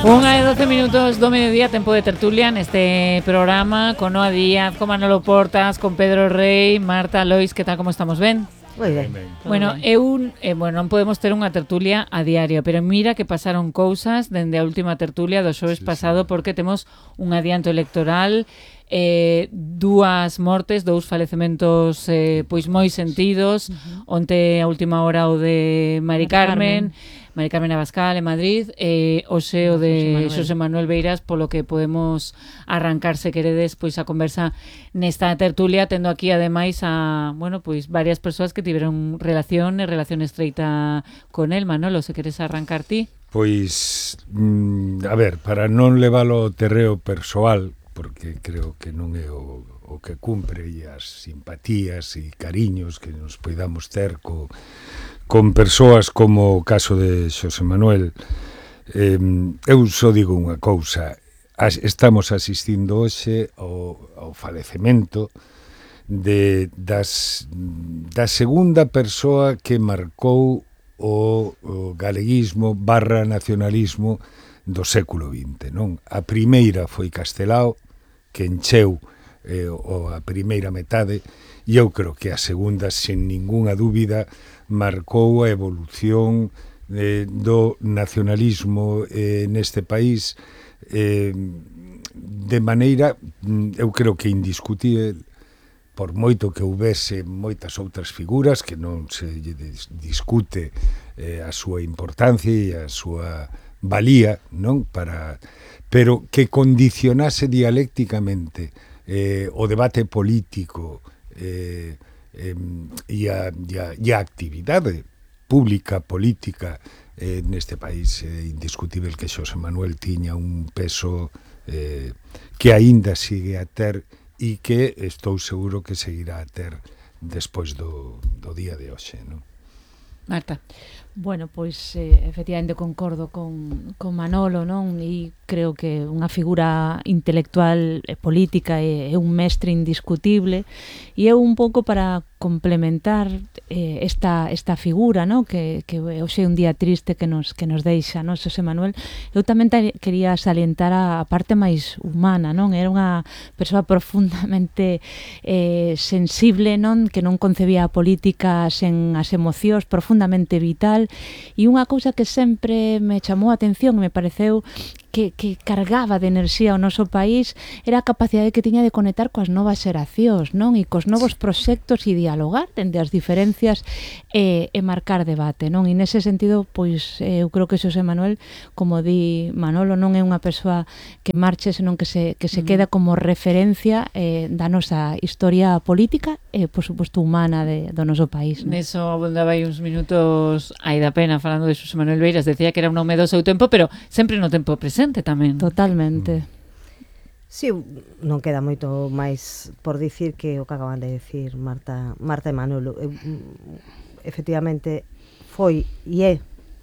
Unha e 12 minutos do mediodía, tempo de tertulia neste programa con Noa Díaz, con Manolo Portas, con Pedro Rey, Marta, Lois, que tal, como estamos, ben? Moi ben. Bueno, non podemos ter unha tertulia a diario, pero mira que pasaron cousas dende a última tertulia do xoves pasado, porque temos un adianto electoral, dúas mortes, dous falecementos pois moi sentidos. Onte a última hora o de Mari Carmen Abascal en Madrid, o xeo de Xosé Manuel Beiras, polo que podemos arrancar, se queredes, pois a conversa nesta tertulia, tendo aquí ademais a, bueno, pois varias persoas que tiveron relación estreita con el. Manolo, se queres arrancar ti? Pois, a ver, para non levalo ao terreo persoal, porque creo que non é o que cumpre, e as simpatías e cariños que nos poidamos ter con persoas como o caso de Xosé Manuel, eu só digo unha cousa: estamos asistindo hoxe ao falecemento da segunda persoa que marcou o galeguismo / nacionalismo do século XX, non? A primeira foi Castelao, que encheu a primeira metade, e eu creo que a segunda, sen ningunha dúbida, marcou a evolución do nacionalismo neste país de maneira, eu creo que indiscutible, por moito que houvese moitas outras figuras que non se discute a súa importancia e a súa valía, non? Pero que condicionase dialécticamente o debate político e a actividade pública, política neste país. É indiscutible que Xosé Manuel tiña un peso que aínda sigue a ter, e que estou seguro que seguirá a ter despois do día de hoxe, non? Marta. Bueno, pois efectivamente concordo con Manolo, non? E creo que unha figura intelectual e política é un mestre indiscutible, e é un pouco para complementar esta figura, non? Que hoxe é un día triste que nos deixa, non? Xosé Manuel. Eu tamén quería salientar a parte máis humana, non? Era unha persoa profundamente sensible, non? Que non concebía a política sen as emocións, profundamente vital. E unha cousa que sempre me chamou a atención, me pareceu que cargaba de enerxía o noso país, era a capacidade que tiña de conectar coas novas xeracións, non? E cos novos proxectos e dialogar dende as diferencias e marcar debate, non? E nese sentido, pois, eu creo que Xosé Manuel, como di Manolo, non é unha persoa que marche, senón que se queda como referencia da nosa historia política e, por suposto, humana do noso país, non? Neso abundaba aí uns minutos Aida Pena falando de Xosé Manuel Beiras, decía que era un home do seu tempo, pero sempre no tempo presente tamén. Totalmente. Si, non queda moito máis por dicir que o que acaban de decir Marta e Manolo. Efectivamente foi e é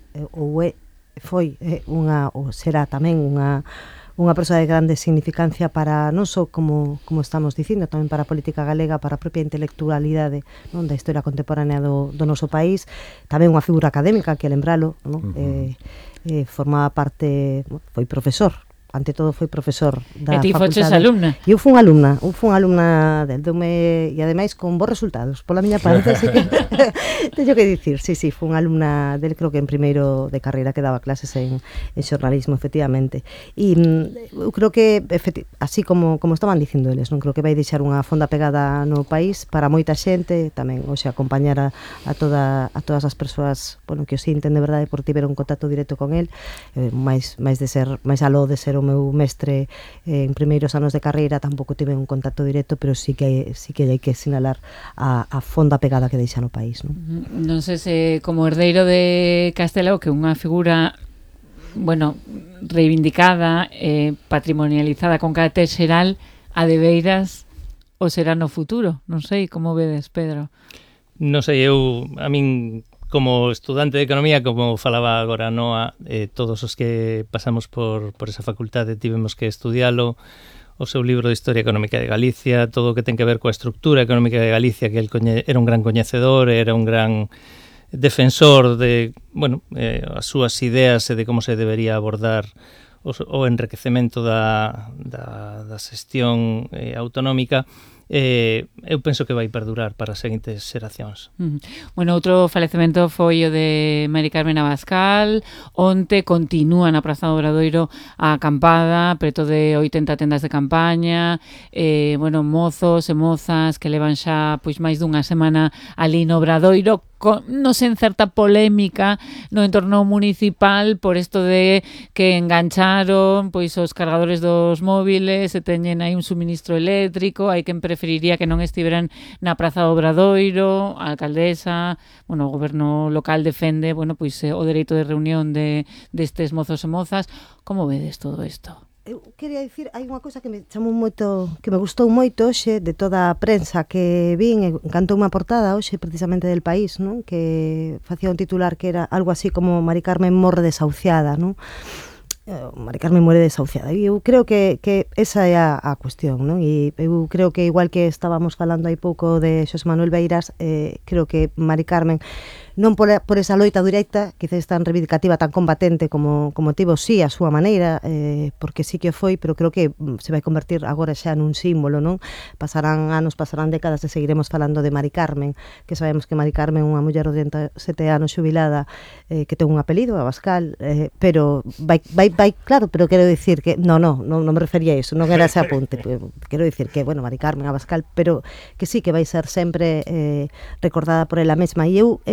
ou será tamén unha persoa de grande significancia para non só como estamos dicindo, tamén para a política galega, para a propia intelectualidade, non, da historia contemporánea do noso país. Tamén unha figura académica, que lembralo, non? Formaba parte, foi profesor, ante todo foi profesor da facultade. E ti foches alumna? Eu fui unha alumna del e ademais con bons resultados, pola miña parte, así que teño que dicir, sí, fui unha alumna del, creo que en primeiro de carreira, que daba clases en xornalismo, efectivamente. E eu creo que, así como estaban dicindo eles, non creo que vai deixar unha fonda pegada no país para moita xente, tamén, hoxe, acompañar a todas as persoas, bueno, que o sinten de verdade por tiver un contacto directo con el, máis aló de ser o meu mestre en primeiros anos de carreira, tampouco tive un contacto directo, pero sí que hai que sinalar a fonda pegada que deixa no país, non? Non sei se como herdeiro de Castelao, que é unha figura, bueno, reivindicada, patrimonializada con carácter xeral, a de Beiras o será no futuro? Non sei, como vedes, Pedro? Non sei, a min, como estudante de economía, como falaba agora Noa, todos os que pasamos por esa facultade tivemos que estudialo, o seu libro de Historia Económica de Galicia, todo o que ten que ver coa estructura económica de Galicia, que el era un gran coñecedor, era un gran defensor de, bueno, as súas ideas e de como se debería abordar o enriquecemento da xestión autonómica, eu penso que vai perdurar para as seguintes xeracións. Bueno, outro falecemento foi o de Mari Carmen Abascal. Onte continúa na Praza do Obradoiro a acampada, preto de 80 tendas de campaña, bueno, mozos e mozas que levan xa pois máis dunha semana ali no Obradoiro, non sei, en certa polémica no entorno municipal por isto de que engancharon pois os cargadores dos móviles e teñen aí un suministro eléctrico. Hai quen preferiría que non estiveran na Praza do Obradoiro. A alcaldesa, bueno, o goberno local defende, bueno, pois o dereito de reunión destes mozos e mozas. Como vedes todo isto? Eu quería dicir, hai unha cousa que me chamou moito, que me gustou moito hoxe de toda a prensa que vin, e encantou unha portada hoxe precisamente del País, non? Que facía un titular que era algo así como Mari Carmen morre desahuciada, non? Mari Carmen muere desahuciada, e eu creo que esa é a cuestión, non? E eu creo que igual que estábamos falando hai pouco de Xosé Manuel Beiras, creo que Mari Carmen non por esa loita directa, quizás tan reivindicativa, tan combatente como tivo, sí, a súa maneira, porque sí que o foi, pero creo que se vai convertir agora xa nun símbolo, non? Pasarán anos, pasarán décadas e seguiremos falando de Mari Carmen, que sabemos que Mari Carmen é unha muller de 87 anos xubilada, que ten un apelido, Abascal, pero vai, claro, pero quero dicir que, non me refería a iso, non era ese apunte, quero dicir que, bueno, Mari Carmen Abascal, pero que sí que vai ser sempre recordada por ela mesma. E eu,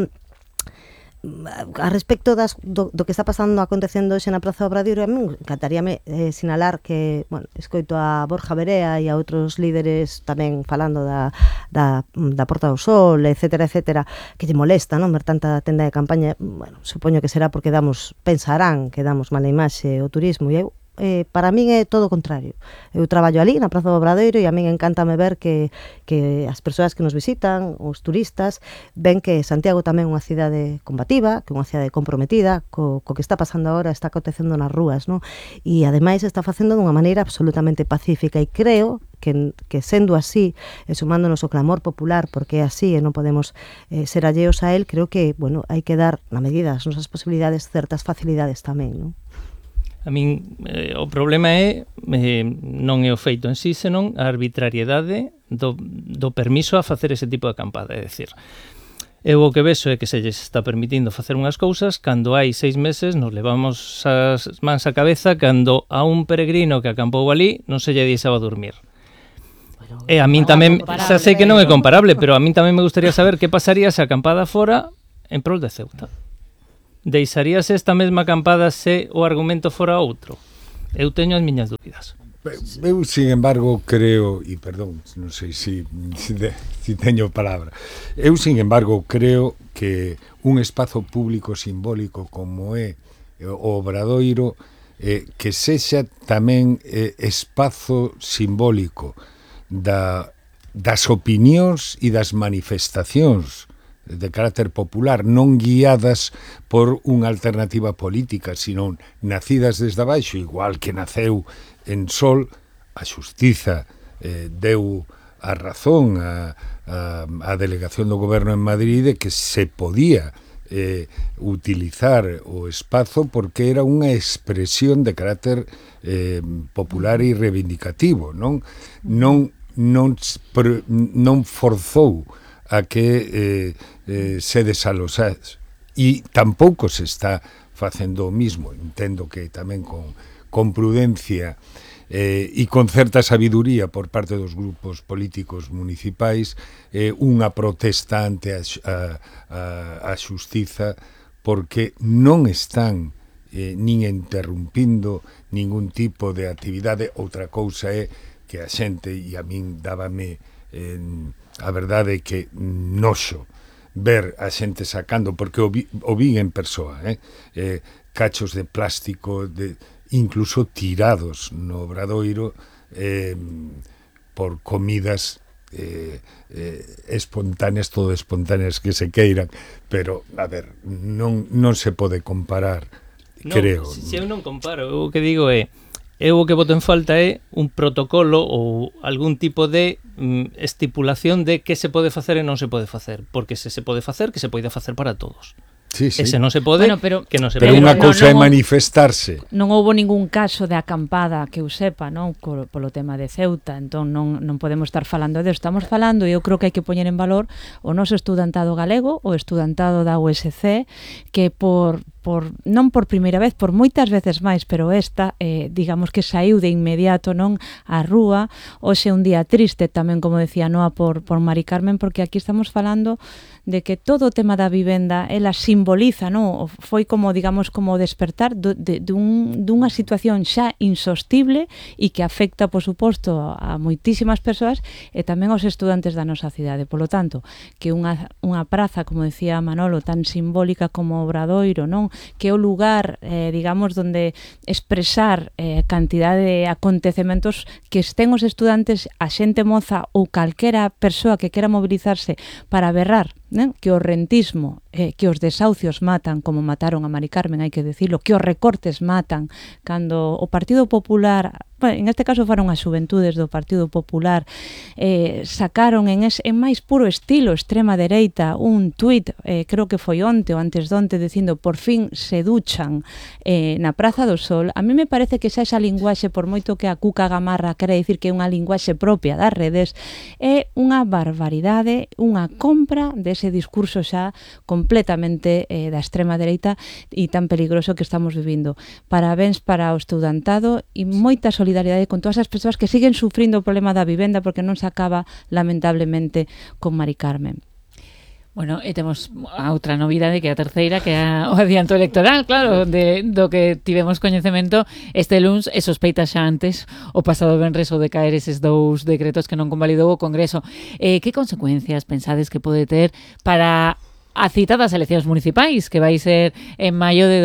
a respecto do que está acontecendo hoxe na Praza do Obradoiro, a mí encantaríame sinalar que, bueno, escoito a Borja Verea e a outros líderes tamén falando da Porta do Sol, etcétera, que lle molesta, non, ver tanta tenda de campaña. Bueno, supoño que será porque pensarán que damos mala imaxe ao turismo, e eu, para min é todo o contrario. Eu traballo ali na Praza do Obradoiro e a min encántame ver que as persoas que nos visitan, os turistas, ven que Santiago tamén é unha cidade combativa, que é unha cidade comprometida co que está pasando agora, está acontecendo nas rúas, non? E ademais está facendo dunha maneira absolutamente pacífica, e creo que sendo así, e sumándonos o clamor popular, porque é así e non podemos ser alleos a él, creo que, bueno, hai que dar, na medida das nosas posibilidades, certas facilidades tamén, non? A min, o problema é non é o feito en sí, senón a arbitrariedade do permiso a facer ese tipo de acampada. É dicir, eu o que vexo é que se lles está permitindo facer unhas cousas cando hai 6 meses nos levamos as mans á cabeza cando a un peregrino que acampou ali non se lle deixaba dormir. E a min tamén, xa sei que non é comparable, pero a min tamén me gustaría saber que pasaría se a acampada fora en prol de Ceuta. Deixaríase esta mesma acampada se o argumento fora outro? Eu teño as miñas dúbidas. Eu, sin embargo, creo, e perdón, non sei se teño palabra, eu, sin embargo, creo que un espazo público simbólico como é o Obradoiro, que sexa tamén espazo simbólico das opinións e das manifestacións de carácter popular, non guiadas por unha alternativa política, sino nacidas desde abaixo, igual que naceu en Sol, a xustiza deu a razón a delegación do goberno en Madrid de que se podía utilizar o espazo porque era unha expresión de carácter popular e reivindicativo, non forzou a que se desalosase, e tampouco se está facendo o mismo. Entendo que tamén con prudencia e con certa sabiduría por parte dos grupos políticos municipais, unha protesta ante a xustiza, porque non están nin interrumpindo ningún tipo de actividade. Outra cousa é que a xente, e a min dábame a verdade é que noxo ver a xente sacando, porque o vi en persoa, cachos de plástico, incluso tirados no Obradoiro, por comidas espontáneas, todo espontáneas que se queiran, pero, a ver, non se pode comparar, creo. Se eu non comparo, o que digo é, eu o que boto en falta é un protocolo ou algún tipo de estipulación de que se pode facer e non se pode facer, porque se pode facer, que se poida facer para todos. Sí, sí. Ese non se pode, Bueno, pero- que non se Pero pode. unha cousa é non- manifestarse. Non houbo ningún caso de acampada que eu sepa, non, polo tema de Ceuta, entón non podemos estar falando de, estamos falando, e eu creo que hai que poñer en valor o noso estudantado galego, o estudantado da USC, que non por primeira vez, por moitas veces máis, pero esta, digamos que saiu de inmediato non á rúa. Hoxe un día triste tamén, como decía Noa, por Mari Carmen, porque aquí estamos falando de que todo o tema da vivenda ela simboliza, non? Foi como, digamos, como despertar dunha situación xa insostible e que afecta, por suposto, a moitísimas persoas e tamén aos estudantes da nosa cidade. Polo tanto, que unha praza, como decía Manolo, tan simbólica como o Obradoiro, non? Que é o lugar, digamos, donde expresar cantidade de acontecementos que estén os estudantes, a xente moza ou calquera persoa que quera mobilizarse para berrar, ¿no? Que o rentismo, que os desahucios matan, como mataron a Mari Carmen, hai que decirlo, que os recortes matan, cando o Partido Popular, bueno, en este caso foron as xuventudes do Partido Popular, sacaron en máis puro estilo extrema dereita un tuit, creo que foi onte ou antes de onte, dicindo por fin se duchan na Praza do Sol. A mí me parece que esa linguaxe, por moito que a Cuca Gamarra quere dicir que é unha linguaxe propia das redes, é unha barbaridade, unha compra dese discurso xa completamente da extrema dereita e tan peligroso que estamos vivindo. Parabéns para o estudantado e moita solidaridade con todas as persoas que siguen sufrindo o problema da vivenda porque non se acaba, lamentablemente, con Mari Carmen. Bueno, e temos a outra novidade que é a terceira, que é o adianto electoral, claro, do que tivemos coñecemento este luns e sospeita xa antes o pasado venres o de caer eses dous decretos que non convalidou o Congreso. Que consecuencias pensades que pode ter para a cita das eleccións municipais, que vai ser en maio de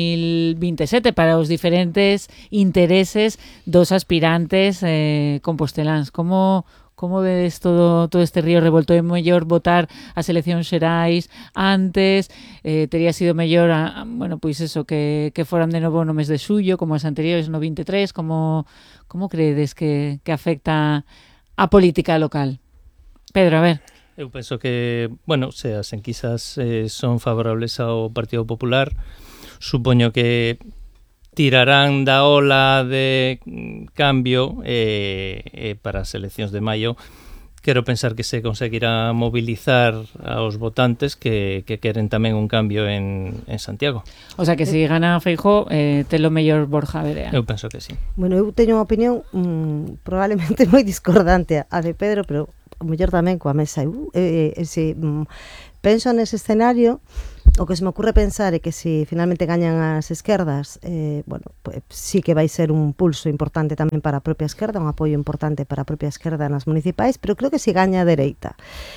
2027 para os diferentes intereses dos aspirantes composteláns? Como vedes todo este río revolto? É mellor votar as eleccións xerais antes? Tería sido mellor, bueno, pois eso, que foran de novo no mes de xullo, como as anteriores no 23? Como creedes que afecta a política local? Pedro, a ver. Eu penso que, bueno, se as enquisas son favorables ao Partido Popular, supoño que tirarán da ola de cambio para as eleccións de maio. Quero pensar que se conseguirá mobilizar aos votantes que queren tamén un cambio en Santiago. O sea que se gana Feijóo, te lo mellor Borja Verea. Eu penso que sí. Bueno, eu teño unha opinión probablemente moi discordante a de Pedro, pero o mellor tamén coa mesa. Penso nese escenario, o que se me ocurre pensar é que se finalmente gañan as esquerdas, bueno, pues, sí que vai ser un pulso importante tamén para a propia esquerda, un apoio importante para a propia esquerda nas municipais, pero creo que se gaña a dereita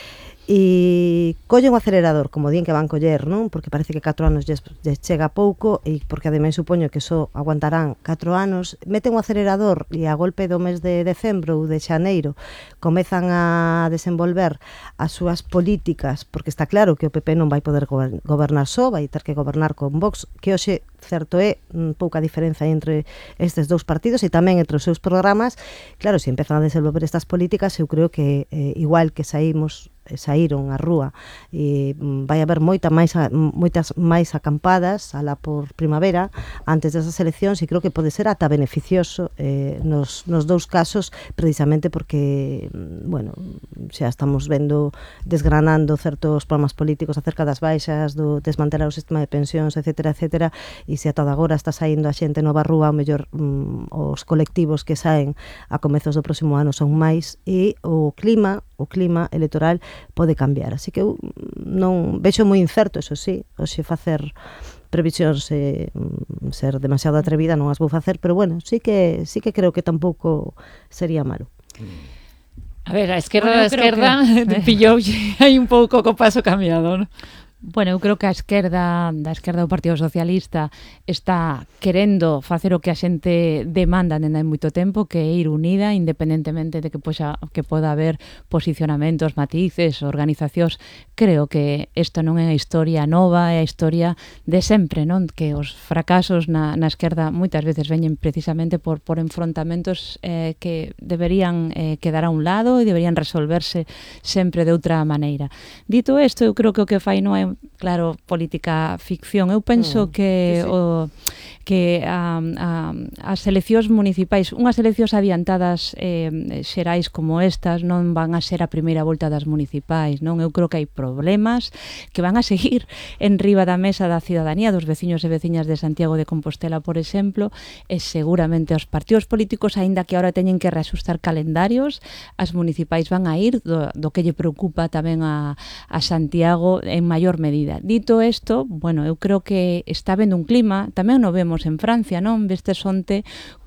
e colle un acelerador, como din que van coller, non? Porque parece que 4 anos lles chega pouco e porque ademais supoño que só aguantarán 4 anos, meten un acelerador e a golpe do mes de decembro ou de xaneiro comezan a desenvolver as súas políticas, porque está claro que o PP non vai poder gobernar só, vai ter que gobernar con Vox, que hoxe certo é pouca diferenza entre estes dous partidos e tamén entre os seus programas. Claro, se empezan a desenvolver estas políticas, eu creo que igual que saíron á rúa e vai haber moitas máis acampadas alá por primavera antes desas eleccións, e creo que pode ser ata beneficioso nos dous casos, precisamente porque bueno, xa estamos vendo desgranando certos problemas políticos acerca das baixas, do desmantelar o sistema de pensións, etcétera, etcétera, e se ata agora está saindo a xente nova rúa, o mellor os colectivos que saen a comezos do próximo ano son máis, e o clima electoral pode cambiar, así que eu non vexo moi incerto, eso sí, hoxe facer previsións ser demasiado atrevida non as vou facer, pero bueno, sí que creo que tampouco sería malo. A ver, a esquerda pillou hai un pouco co paso cambiado, non? Bueno, eu creo que a esquerda do Partido Socialista está querendo facer o que a xente demanda dende hai moito tempo, que é ir unida, independentemente de que poda haber posicionamentos, matices, organizacións. Creo que isto non é a historia nova, é a historia de sempre, non? Que os fracasos na esquerda moitas veces veñen precisamente por enfrontamentos que deberían quedar a un lado e deberían resolverse sempre de outra maneira. Dito isto, eu creo que o que fai non é claro, política ficción. Eu penso que as eleccións municipais, unhas eleccións adiantadas xerais como estas non van a ser a primeira volta das municipais, non? Eu creo que hai problemas que van a seguir en riba da mesa da cidadanía, dos veciños e veciñas de Santiago de Compostela, por exemplo, e seguramente os partidos políticos, aínda que ahora teñen que reaxustar calendarios, as municipais van a ir do que lle preocupa tamén a Santiago en maior medida. Dito isto, bueno, eu creo que está vendo un clima, tamén o vemos en Francia, non? Vestes onte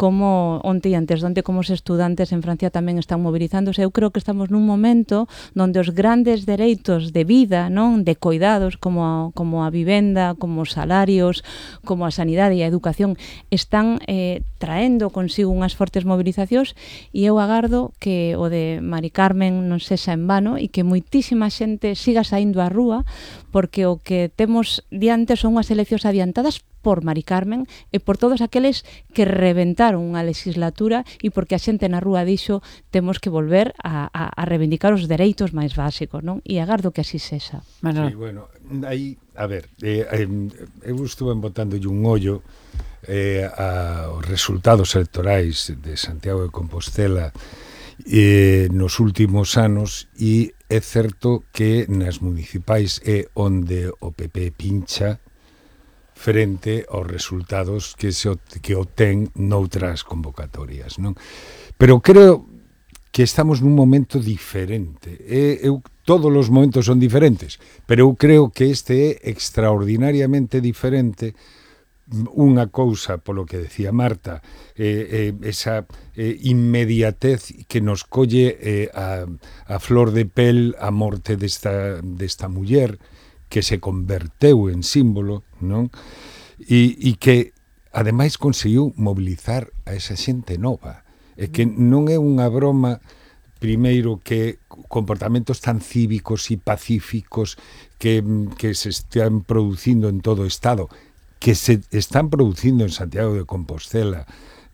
e antes de onte como os estudantes en Francia tamén están movilizándose. Eu creo que estamos nun momento onde os grandes dereitos de vida, non, de coidados como a vivenda, como os salarios, como a sanidade e a educación están traendo consigo unhas fortes movilizacións, e eu agardo que o de Mari Carmen non sexa en vano e que moitísima xente siga saindo á rúa, porque o que temos diante son unhas eleccións adiantadas por Mari Carmen e por todos aqueles que reventaron unha legislatura, e porque a xente na rúa dixo temos que volver a reivindicar os dereitos máis básicos, non? E agardo que así sexa. Sí, bueno, aí, a ver, eu estuve botándolle un ollo aos resultados electorais de Santiago de Compostela nos últimos anos, e é certo que nas municipais é onde o PP pincha frente aos resultados que obtén noutras convocatorias, non? Pero creo que estamos nun momento diferente. Todos os momentos son diferentes, pero eu creo que este é extraordinariamente diferente. Unha cousa, polo que decía Marta, esa inmediatez que nos colle a flor de pel a morte desta muller, que se converteu en símbolo, non? E que, ademais, conseguiu mobilizar a esa xente nova. E que non é unha broma, primeiro, que comportamentos tan cívicos e pacíficos que se están producindo en todo o Estado, que se están producindo en Santiago de Compostela,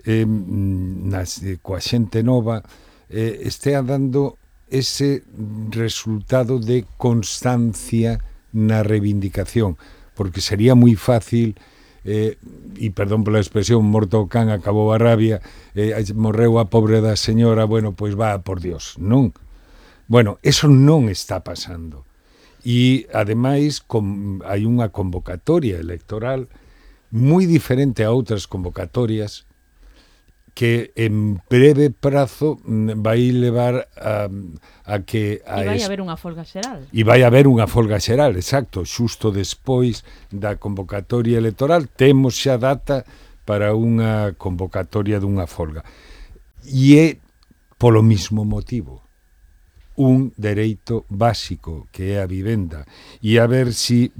coa xente nova, estea dando ese resultado de constancia na reivindicación, porque sería moi fácil, e perdón pola expresión, morto o can acabou a rabia, morreu a pobre da señora, bueno, pois va por Dios, non? Bueno, eso non está pasando. E, ademais, hai unha convocatoria electoral moi diferente a outras convocatorias que en breve prazo vai levar a que... E vai haber unha folga xeral. E vai haber unha folga xeral, exacto, xusto despois da convocatoria electoral temos xa data para unha convocatoria dunha folga. E é polo mismo motivo, un dereito básico que é a vivenda, e a ver si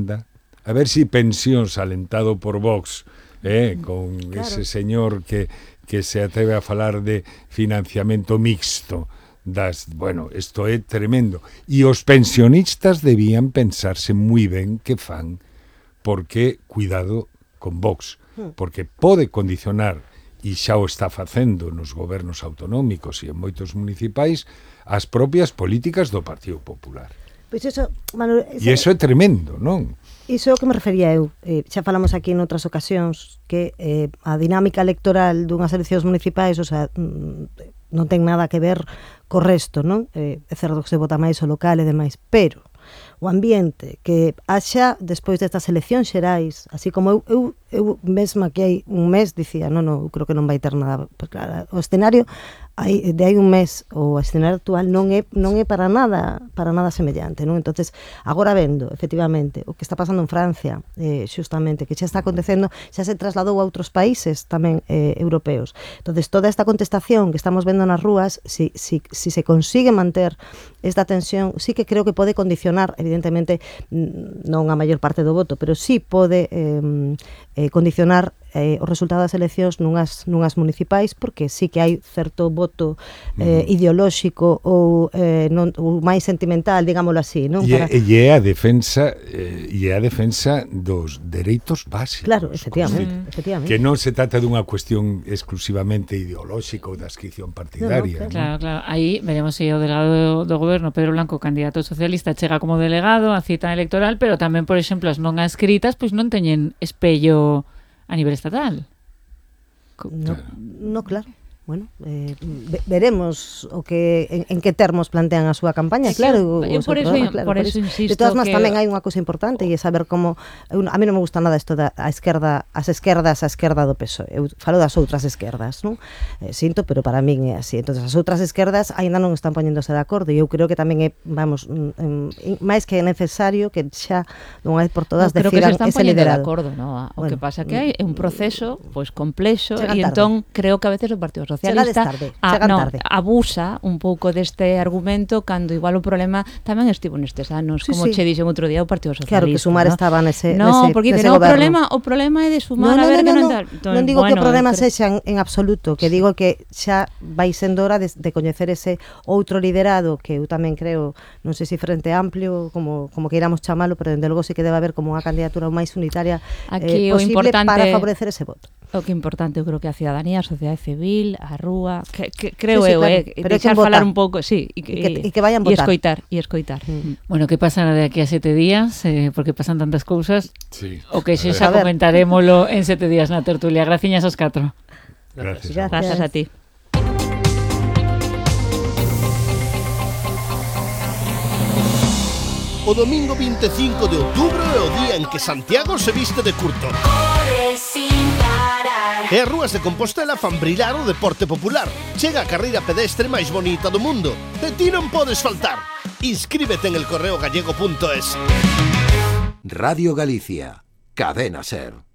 pensións alentado por Vox, con claro, ese señor que se atreve a falar de financiamento mixto bueno, isto é tremendo, e os pensionistas debían pensarse moi ben que fan, porque cuidado con Vox, porque pode condicionar, e xa o está facendo nos gobernos autonómicos e en moitos municipais, as propias políticas do Partido Popular. Pois eso, Manuel, e iso é tremendo, non? Iso é o que me refería eu. Xa falamos aquí en outras ocasións que a dinámica electoral dunhas eleccións municipais, o sea, non ten nada que ver co resto, non? É certo que se vota máis o local e demais, pero o ambiente que haxa despois destas eleccións xerais, así como eu mesma que hai un mes dicía, non, eu creo que non vai ter nada, pues claro, o escenario de hai un mes, o escenario actual non é para nada semellante, non? Entonces, agora vendo, efectivamente, o que está pasando en Francia, xustamente, que xa está acontecendo, xa se trasladou a outros países tamén europeos. Entonces, toda esta contestación que estamos vendo nas rúas, si se consigue manter esta tensión, sí que creo que pode condicionar, evidentemente, non a maior parte do voto, pero sí pode condicionar o resultado das eleccións nunhas municipais, porque sí que hai certo voto ideolóxico ou máis sentimental, digámoslo así, non? E é a defensa dos dereitos básicos. Claro, efectivamente. Que non se trata dunha cuestión exclusivamente ideolóxica ou da adscripción partidaria. Claro, claro. Aí veremos se o delegado do goberno, Pedro Blanco, candidato socialista, chega como delegado a cita electoral, pero tamén, por exemplo, as non adscritas pois non teñen espello a nivel estatal. No, claro. Bueno, veremos o que en que termos plantean a súa campaña, claro. Eu por eso insisto. De todas maneras, tamén hai unha cousa importante, e é saber como... A mí non me gusta nada isto da esquerda do PSOE. Eu falo das outras esquerdas, non? Sinto, pero para min é así. Entonces, as outras esquerdas aínda non están poñéndose de acordo, e eu creo que tamén é, máis que necesario que xa dunha vez por todas decidan ese liderado. Creo que se están poñendo de acordo, ¿no? O que pasa que hai é un proceso pois complexo, e entón creo que a veces o Partido Socialista abusa un pouco deste argumento cando igual o problema tamén estivo nestes anos, como che dixen outro día o Partido Socialista. Claro, que Sumar estaba nese porque nese o problema é de Sumar, a ver que non tal. Non digo que o problema sexa en absoluto, que digo que xa vai sendo hora de coñecer ese outro liderado que eu tamén creo, non sei se Frente Amplio, como queiramos chamalo, pero dende logo sí que debe haber como unha candidatura máis unitaria posible para favorecer ese voto. O que é importante, eu creo que a cidadanía, a sociedade civil, a rúa, creo sí, eu, claro. deixar falar un pouco, sí, e que vayan votar. E escoitar. Bueno, que pasará de aquí a 7 días, porque pasan tantas cousas, o que xa comentaremoslo en 7 días na tertulia. Graciñas aos 4. Gracias a ti. O domingo 25 de outubro é o día en que Santiago se viste de curto. E as rúas de Compostela fan brillar o deporte popular. Chega a carreira pedestre máis bonita do mundo. E ti non podes faltar. Inscríbete en elcorreogallego.es. Radio Galicia, Cadena SER.